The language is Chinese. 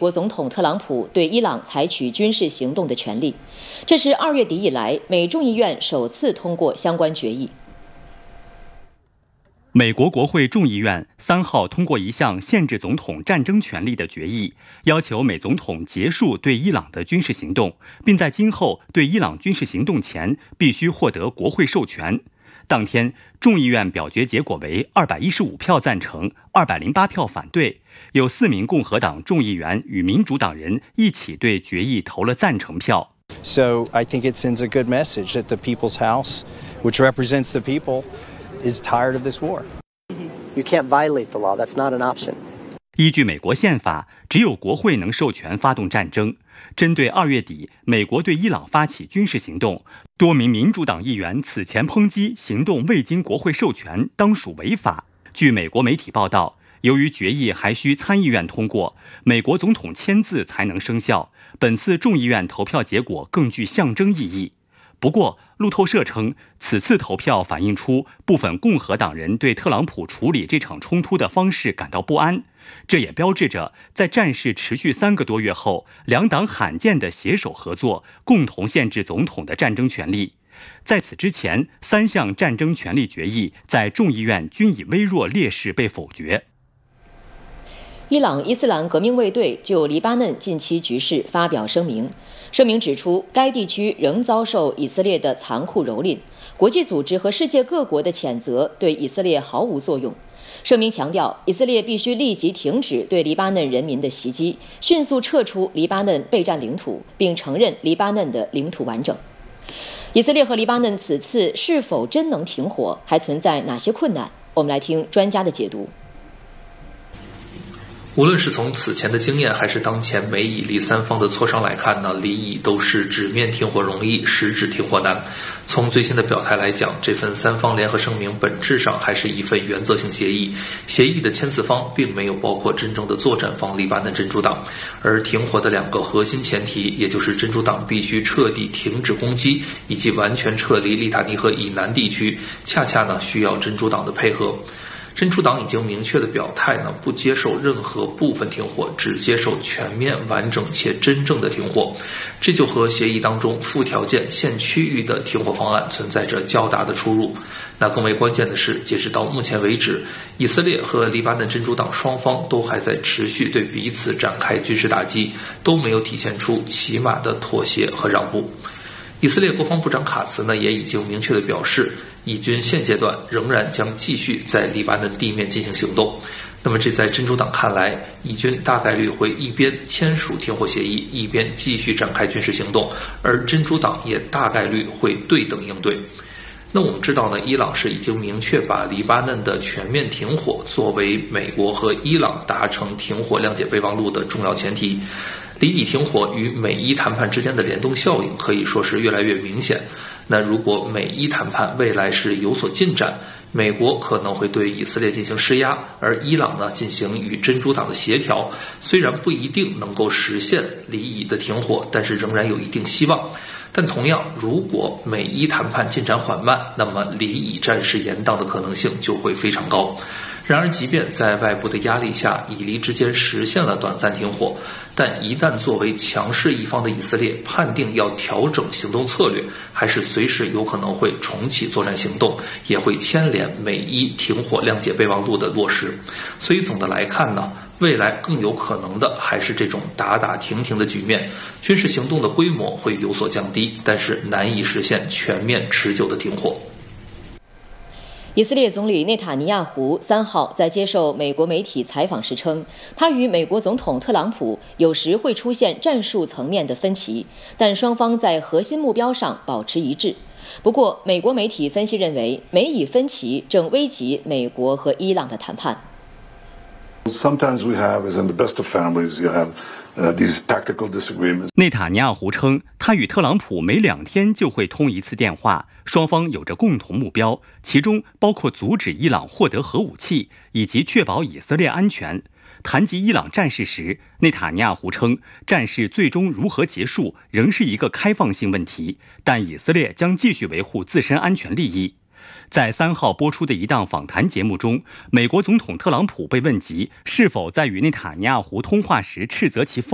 国总统特朗普对伊朗采取军事行动的权利。这是2月底以来美众议院首次通过相关决议。 美国国会众议院3号通过一项限制总统战争权利的决议，要求美总统结束对伊朗的军事行动，并在今后对伊朗军事行动前必须获得国会授权。当天，众议院表决结果为215票赞成，208票反对，有4名共和党众议员与民主党人一起对决议投了赞成票。 So I think it sends a good message that the People's House, which represents the people, is tired of this war. You can't violate the law. That's not an option. 依据美国宪法，只有国会能授权发动战争。针对2月底美国对伊朗发起军事行动，多名民主党议员此前抨击行动未经国会授权，当属违法。据美国媒体报道，由于决议还需参议院通过，美国总统签字才能生效。本次众议院投票结果更具象征意义。不过，路透社称，此次投票反映出部分共和党人对特朗普处理这场冲突的方式感到不安。这也标志着，在战事持续3个多月后，两党罕见的携手合作，共同限制总统的战争权利。在此之前，3项战争权利决议在众议院均以微弱劣势被否决。 伊朗伊斯兰革命卫队就黎巴嫩近期局势发表声明，声明指出，该地区仍遭受以色列的残酷蹂躏，国际组织和世界各国的谴责对以色列毫无作用。声明强调，以色列必须立即停止对黎巴嫩人民的袭击，迅速撤出黎巴嫩备战领土，并承认黎巴嫩的领土完整。以色列和黎巴嫩此次是否真能停火，还存在哪些困难？我们来听专家的解读。 无论是从此前的经验，还是当前美以黎3方的磋商来看呢，黎以都是纸面停火容易，实质停火难。从最新的表态来讲，这份3方联合声明本质上还是一份原则性协议，协议的签字方并没有包括真正的作战方黎巴嫩真主党，而停火的2个核心前提，也就是真主党必须彻底停止攻击，以及完全撤离利塔尼河以南地区，恰恰呢需要真主党的配合。真主党已经明确的表态呢，不接受任何部分停火，只接受全面、完整且真正的停火。这就和协议当中附条件限区域的停火方案存在着较大的出入。那更为关键的是，截止到目前为止，以色列和黎巴嫩真主党双方都还在持续对彼此展开军事打击，都没有体现出起码的妥协和让步。以色列国防部长卡茨呢，也已经明确地表示，以军现阶段仍然将继续在黎巴嫩地面进行行动。那么这在真主党看来，以军大概率会一边签署停火协议，一边继续展开军事行动，而真主党也大概率会对等应对。那我们知道呢，伊朗是已经明确把黎巴嫩的全面停火作为美国和伊朗达成停火谅解备忘录的重要前提。黎以停火与美伊谈判之间的联动效应可以说是越来越明显。那如果美伊谈判未来是有所进展，美国可能会对以色列进行施压，而伊朗呢进行与真主党的协调，虽然不一定能够实现黎以的停火，但是仍然有一定希望。但同样，如果美伊谈判进展缓慢，那么黎以战事延宕的可能性就会非常高。然而，即便在外部的压力下，以黎之间实现了短暂停火，但一旦作为强势一方的以色列判定要调整行动策略，还是随时有可能会重启作战行动，也会牵连美伊停火谅解备忘录的落实。所以总的来看呢，未来更有可能的还是这种打打停停的局面，军事行动的规模会有所降低，但是难以实现全面持久的停火。 以色列总理内塔尼亚胡3号在接受美国媒体采访时称，他与美国总统特朗普有时会出现战术层面的分歧，但双方在核心目标上保持一致。不过，美国媒体分析认为，美以分歧正危及美国和伊朗的谈判。 Sometimes we have, as in the best of families, you have these tactical disagreements. 内塔尼亚胡称，他与特朗普每2天就会通一次电话，双方有着共同目标，其中包括阻止伊朗获得核武器，以及确保以色列安全。谈及伊朗战事时，内塔尼亚胡称，战事最终如何结束仍是一个开放性问题，但以色列将继续维护自身安全利益。在3号播出的一档访谈节目中，美国总统特朗普被问及是否在与内塔尼亚胡通话时斥责其